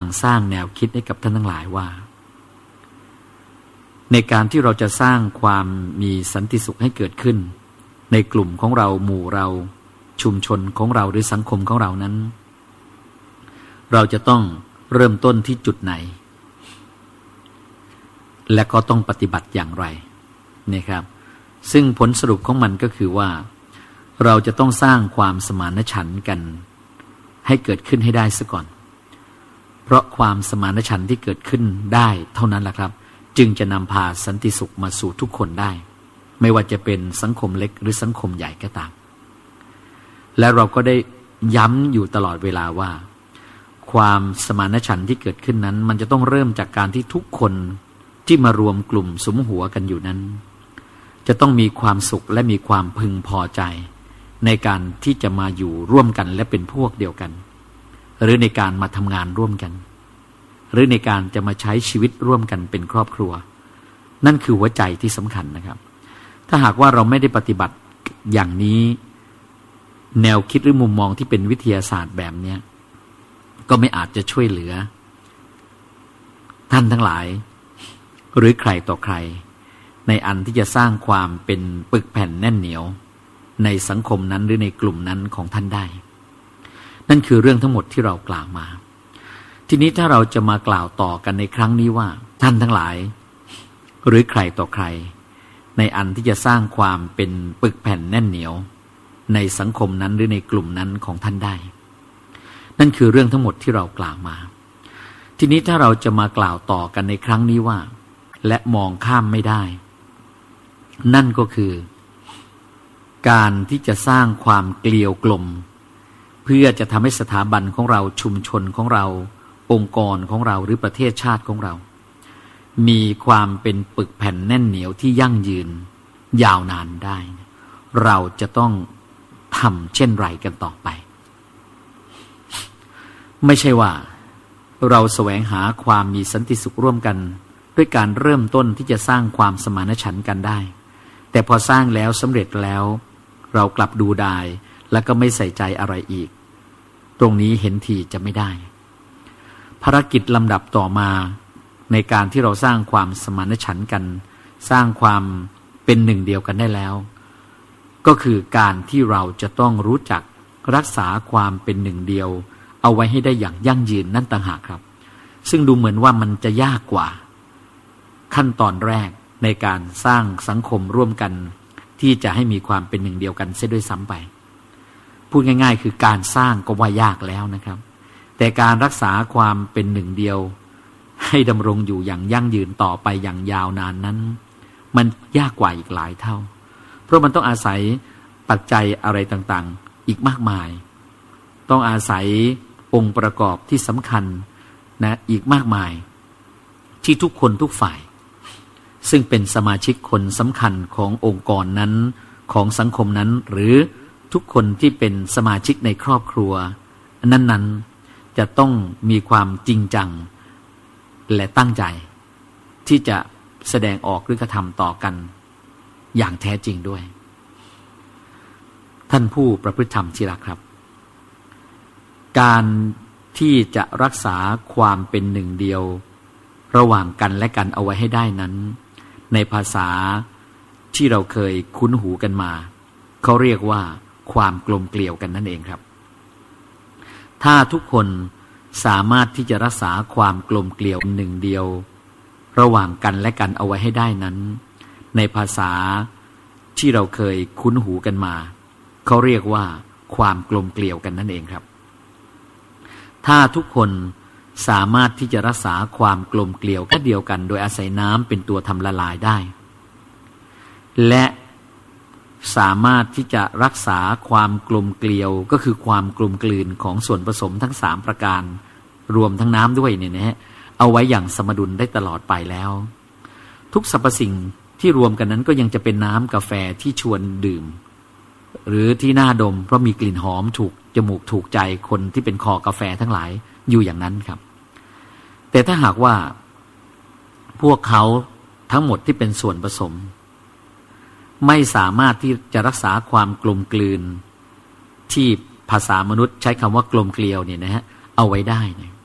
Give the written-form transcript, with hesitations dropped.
สร้างแนวคิดให้กับท่านทั้งหลายว่าในการที่เราจะสร้างความมีสันติสุขให้เกิดขึ้นในกลุ่มของเราหมู่เราชุมชนของเราหรือสังคมของเรานั้นเราจะต้องเริ่มต้นที่จุดไหนและก็ต้องปฏิบัติอย่างไรนะครับซึ่งผลสรุปของมันก็คือว่าเราจะต้องสร้างความสมานฉันท์กันให้เกิดขึ้นให้ได้ซะก่อนเพราะความสมานฉันท์ที่เกิดขึ้นได้เท่านั้นแหละครับจึงจะนำพาสันติสุขมาสู่ทุกคนได้ไม่ว่าจะเป็นสังคมเล็กหรือสังคมใหญ่ก็ตามและเราก็ได้ย้ำอยู่ตลอดเวลาว่าความสมานฉันท์ที่เกิดขึ้นนั้นมันจะต้องเริ่มจากการที่ทุกคนที่มารวมกลุ่มสุมหัวกันอยู่นั้นจะต้องมีความสุขและมีความพึงพอใจในการที่จะมาอยู่ร่วมกันและเป็นพวกเดียวกันหรือในการมาทำงานร่วมกันหรือในการจะมาใช้ชีวิตร่วมกันเป็นครอบครัวนั่นคือหัวใจที่สำคัญนะครับถ้าหากว่าเราไม่ได้ปฏิบัติอย่างนี้แนวคิดหรือมุมมองที่เป็นวิทยาศาสตร์แบบนี้ก็ไม่อาจจะช่วยเหลือท่านทั้งหลายหรือใครต่อใครในอันที่จะสร้างความเป็นปึกแผ่นแน่นเหนียวในสังคมนั้นหรือในกลุ่มนั้นของท่านได้นั่นคือเรื่องทั้งหมดที่เรากล่าวมาทีนี้ถ้าเราจะมากล่าวต่อกันในครั้งนี้ว่าท่านทั้งหลายหรือใครต่อใครในอันที่จะสร้างความเป็นปึกแผ่นแน่นเหนียวในสังคมนั้นหรือในกลุ่มนั้นของท่านได้นั่นคือเรื่องทั้งหมดที่เรากล่าวมาทีนี้ถ้าเราจะมากล่าวต่อกันในครั้งนี้ว่าและมองข้ามไม่ได้นั่นก็คือการที่จะสร้างความเกลียวกล่อมเพื่อจะทำให้สถาบันของเราชุมชนของเราองค์กรของเราหรือประเทศชาติของเรามีความเป็นปึกแผ่นแน่นเหนียวที่ยั่งยืนยาวนานได้เราจะต้องทำเช่นไรกันต่อไปไม่ใช่ว่าเราแสวงหาความมีสันติสุขร่วมกันด้วยการเริ่มต้นที่จะสร้างความสมานฉันท์กันได้แต่พอสร้างแล้วสำเร็จแล้วเรากลับดูดายแล้วก็ไม่ใส่ใจอะไรอีกตรงนี้เห็นทีจะไม่ได้ภารกิจลำดับต่อมาในการที่เราสร้างความสมานฉันท์กันสร้างความเป็นหนึ่งเดียวกันได้แล้วก็คือการที่เราจะต้องรู้จักรักษาความเป็นหนึ่งเดียวเอาไว้ให้ได้อย่างยั่งยืนนั่นต่างหากครับซึ่งดูเหมือนว่ามันจะยากกว่าขั้นตอนแรกในการสร้างสังคมร่วมกันที่จะให้มีความเป็นหนึ่งเดียวกันเสียด้วยซ้ำไปพูดง่ายๆคือการสร้างก็ว่ายากแล้วนะครับแต่การรักษาความเป็นหนึ่งเดียวให้ดำรงอยู่อย่างยั่งยืนต่อไปอย่างยาวนานนั้นมันยากกว่าอีกหลายเท่าเพราะมันต้องอาศัยปัจจัยอะไรต่างๆอีกมากมายต้องอาศัยองค์ประกอบที่สำคัญนะอีกมากมายที่ทุกคนทุกฝ่ายซึ่งเป็นสมาชิกคนสำคัญขององค์กรนั้นของสังคมนั้นหรือทุกคนที่เป็นสมาชิกในครอบครัวนั้นๆจะต้องมีความจริงจังและตั้งใจที่จะแสดงออกหรือกระทำต่อกันอย่างแท้จริงด้วยท่านผู้ประพฤติธรรมที่รักครับการที่จะรักษาความเป็นหนึ่งเดียวระหว่างกันและกันเอาไว้ให้ได้นั้นในภาษาที่เราเคยคุ้นหูกันมาเขาเรียกว่าความกลมเกลียวกันนั่นเองครับถ้าทุกคนสามารถที่จะรักษาความกลมเกลียวหนึ่งเดียวระหว่างกันและกันเอาไว้ให้ได้นั้นในภาษาที่เราเคยคุ้นหูกันมาเขาเรียกว่าความกลมเกลียวกันนั่นเองครับถ้าทุกคนสามารถที่จะรักษาความกลมเกลียวกันเดียวกันโดยอาศัยน้ำเป็นตัวทำละลายได้และสามารถที่จะรักษาความกลมเกลียวก็คือความกลมกลืนของส่วนผสมทั้ง3ประการรวมทั้งน้ำด้วยเนี่ยนะฮะเอาไว้อย่างสมดุลได้ตลอดไปแล้วทุกสรรพสิ่งที่รวมกันนั้นก็ยังจะเป็นน้ำกาแฟที่ชวนดื่มหรือที่น่าดมเพราะมีกลิ่นหอมถูกจมูกถูกใจคนที่เป็นคอกาแฟทั้งหลายอยู่อย่างนั้นครับแต่ถ้าหากว่าพวกเขาทั้งหมดที่เป็นส่วนผสมไม่สามารถที่จะรักษาความกลมกลืนที่ภาษามนุษย์ใช้คำว่ากลมเกลียวเนี่ยนะฮะเอาไว้ได้เนี่ย